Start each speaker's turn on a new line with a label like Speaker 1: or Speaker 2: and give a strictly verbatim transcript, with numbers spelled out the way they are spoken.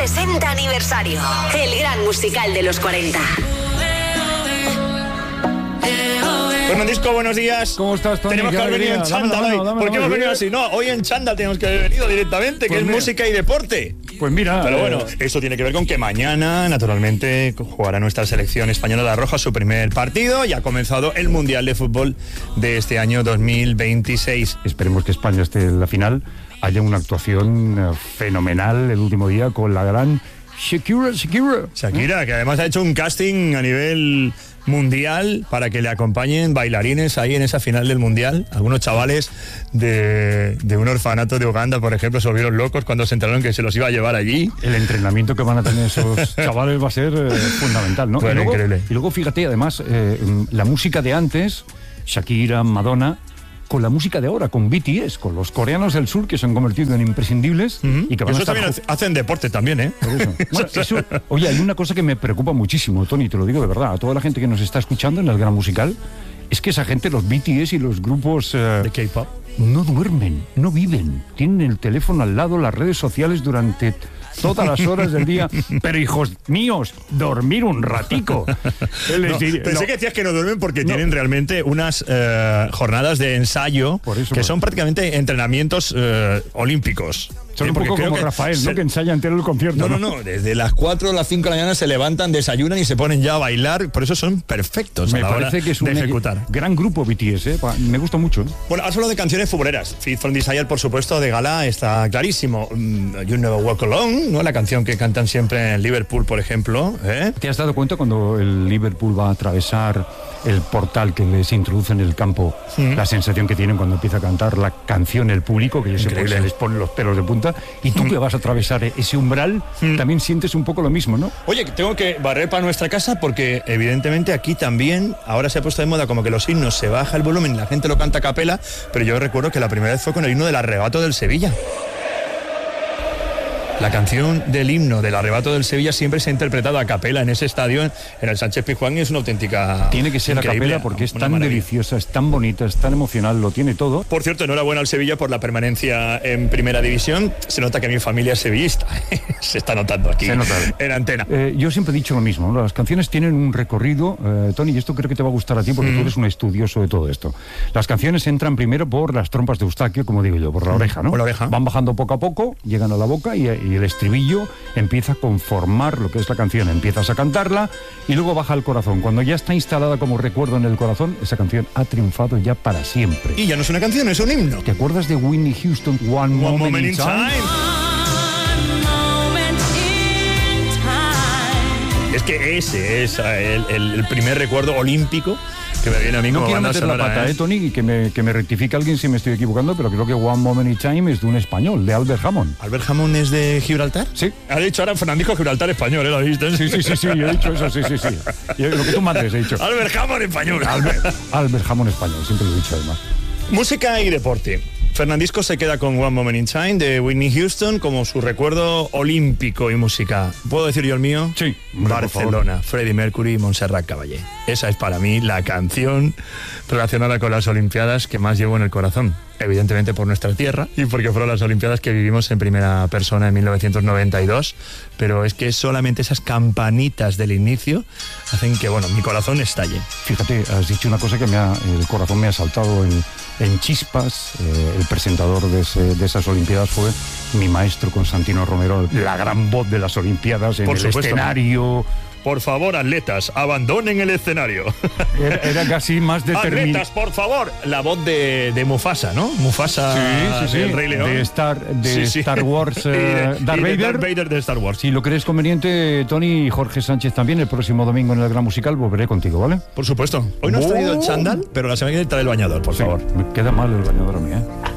Speaker 1: sesenta aniversario. El gran musical de los cuarenta.
Speaker 2: Fernandisco, buenos días.
Speaker 3: ¿Cómo estás, Tony?
Speaker 2: Tenemos que haber venido en chándal hoy. ¿Por qué hemos venido así? No, hoy en chándal tenemos que haber venido directamente, que es música y deporte.
Speaker 3: Pues mira...
Speaker 2: Pero bueno, eso tiene que ver con que mañana, naturalmente, jugará nuestra selección española de Roja su primer partido y ha comenzado el Mundial de Fútbol de este año dos mil veintiséis.
Speaker 3: Esperemos que España esté en la final. Haya una actuación fenomenal el último día con la gran Shakira, Shakira.
Speaker 2: Shakira, que además ha hecho un casting a nivel mundial para que le acompañen bailarines ahí en esa final del mundial. Algunos chavales de, de un orfanato de Uganda, por ejemplo, se volvieron locos cuando se enteraron que se los iba a llevar allí.
Speaker 3: El entrenamiento que van a tener esos chavales va a ser eh, fundamental, ¿no?
Speaker 2: Bueno,
Speaker 3: y, luego,
Speaker 2: increíble.
Speaker 3: y luego fíjate, además, eh, la música de antes, Shakira, Madonna, con la música de ahora, con B T S, con los coreanos del sur que se han convertido en imprescindibles.
Speaker 2: Uh-huh.
Speaker 3: Y que van
Speaker 2: eso
Speaker 3: a estar...
Speaker 2: también hacen deporte también, ¿eh?
Speaker 3: Por eso. Bueno, eso, oye, hay una cosa que me preocupa muchísimo, Tony, te lo digo de verdad, a toda la gente que nos está escuchando en el gran musical, es que esa gente, los B T S y los grupos eh,
Speaker 2: de K-pop,
Speaker 3: no duermen, no viven, tienen el teléfono al lado, las redes sociales durante todas las horas del día. Pero hijos míos, dormir un ratico.
Speaker 2: No, pensé
Speaker 3: no.
Speaker 2: que decías que no duermen porque
Speaker 3: No.
Speaker 2: tienen realmente unas eh, jornadas de ensayo
Speaker 3: Por eso,
Speaker 2: que
Speaker 3: por...
Speaker 2: son prácticamente entrenamientos eh, olímpicos.
Speaker 3: Son
Speaker 2: Sí,
Speaker 3: un
Speaker 2: porque
Speaker 3: poco
Speaker 2: creo
Speaker 3: como
Speaker 2: que
Speaker 3: Rafael,
Speaker 2: se...
Speaker 3: ¿no? Que ensaya entero el concierto.
Speaker 2: No, no, no, desde las cuatro a las cinco de la mañana se levantan, desayunan y se ponen ya a bailar, por eso son perfectos
Speaker 3: Me
Speaker 2: a la
Speaker 3: parece
Speaker 2: hora
Speaker 3: que es un
Speaker 2: de ejecutar.
Speaker 3: gran grupo B T S, ¿eh? Me gusta mucho, ¿eh?
Speaker 2: Bueno, has hablado de canciones futboleras. Feed from Desire, por supuesto, de gala está clarísimo. Mm, You Never Walk Alone, ¿no? La canción que cantan siempre en Liverpool, por ejemplo, ¿eh?
Speaker 3: ¿Te has dado cuenta cuando el Liverpool va a atravesar el portal que les introduce en el campo,
Speaker 2: Sí.
Speaker 3: la sensación que tienen cuando empieza a cantar la canción el público, que se, pues, se les ponen los pelos de punta, y tú que vas a atravesar ese umbral, también sientes un poco lo mismo, ¿no?
Speaker 2: Oye, tengo que barrer para nuestra casa porque evidentemente aquí también ahora se ha puesto de moda como que los himnos se baja el volumen y la gente lo canta a capela, pero yo recuerdo que la primera vez fue con el himno del Arrebato del Sevilla. La canción del himno del Arrebato del Sevilla siempre se ha interpretado a capela en ese estadio, en el Sánchez Pizjuán, y es una auténtica...
Speaker 3: Tiene que ser
Speaker 2: increíble,
Speaker 3: a capela porque es
Speaker 2: una
Speaker 3: tan
Speaker 2: maravilla.
Speaker 3: deliciosa, es tan bonita, es tan emocional, lo tiene todo.
Speaker 2: Por cierto, enhorabuena al Sevilla por la permanencia en Primera División. Se nota que mi familia es sevillista. Se está notando aquí
Speaker 3: Se nota.
Speaker 2: en antena.
Speaker 3: Eh, yo siempre he dicho lo mismo, ¿no? Las canciones tienen un recorrido, eh, Tony, y esto creo que te va a gustar a ti porque mm. tú eres un estudioso de todo esto. Las canciones entran primero por las trompas de Eustaquio, como digo yo, por la oreja, ¿no?
Speaker 2: Por la oreja.
Speaker 3: Van bajando poco a poco, llegan a la boca y, y el estribillo empieza a conformar lo que es la canción, empiezas a cantarla y luego baja al corazón. Cuando ya está instalada como recuerdo en el corazón, esa canción ha triunfado ya para siempre.
Speaker 2: Y ya no es una canción, es un himno.
Speaker 3: ¿Te acuerdas de Whitney Houston, One,
Speaker 2: One
Speaker 3: Moment,
Speaker 2: Moment
Speaker 3: in
Speaker 2: in
Speaker 3: Time?
Speaker 2: Es que ese es el, el, el primer recuerdo olímpico que me viene a mí
Speaker 3: No
Speaker 2: como
Speaker 3: quiero
Speaker 2: banda
Speaker 3: meter la
Speaker 2: sonora,
Speaker 3: pata,
Speaker 2: ¿eh?
Speaker 3: eh, Tony, y que me, que me rectifique alguien si me estoy equivocando, pero creo que One Moment in Time es de un español, de Albert Hammond.
Speaker 2: ¿Albert Hammond es de Gibraltar?
Speaker 3: Sí.
Speaker 2: Ha dicho ahora Fernandisco Gibraltar español, ¿eh? ¿Lo viste?
Speaker 3: Sí, sí, sí, sí, yo he dicho eso, sí, sí, sí. Yo, lo que tú mandes he dicho.
Speaker 2: Albert Hammond español.
Speaker 3: Albert, Albert Hammond español, siempre lo he dicho además.
Speaker 2: Música y deporte. Fernandisco se queda con One Moment in Time de Whitney Houston como su recuerdo olímpico y música. ¿Puedo decir yo el mío?
Speaker 3: Sí. Hombre,
Speaker 2: Barcelona, Freddie Mercury y Montserrat Caballé. Esa es para mí la canción relacionada con las Olimpiadas que más llevo en el corazón. Evidentemente por nuestra tierra y porque fueron las Olimpiadas que vivimos en primera persona en mil novecientos noventa y dos, pero es que solamente esas campanitas del inicio hacen que, bueno, mi corazón estalle.
Speaker 3: Fíjate, has dicho una cosa que me ha, el corazón me ha saltado en, en chispas. Eh, el presentador de, ese, de esas Olimpiadas fue mi maestro Constantino Romero, la gran voz de las Olimpiadas en
Speaker 2: Por
Speaker 3: el
Speaker 2: supuesto.
Speaker 3: escenario.
Speaker 2: Por favor, atletas, abandonen el escenario.
Speaker 3: Era, era casi más determinado.
Speaker 2: Atletas, por favor. La voz de, de Mufasa, ¿no? Mufasa
Speaker 3: Sí, sí, sí.
Speaker 2: del Rey León.
Speaker 3: De Star, de
Speaker 2: Sí, sí.
Speaker 3: Star Wars,
Speaker 2: Y de-
Speaker 3: eh,
Speaker 2: y
Speaker 3: Darth
Speaker 2: de
Speaker 3: Vader.
Speaker 2: Darth Vader de Star Wars.
Speaker 3: Si lo crees conveniente, Tony y Jorge Sánchez también, el próximo domingo en el Gran Musical volveré contigo, ¿vale?
Speaker 2: Por supuesto. Hoy no has traído el chándal, pero la semana que viene trae el bañador, por
Speaker 3: Sí,
Speaker 2: favor.
Speaker 3: me queda mal el bañador a mí, ¿eh?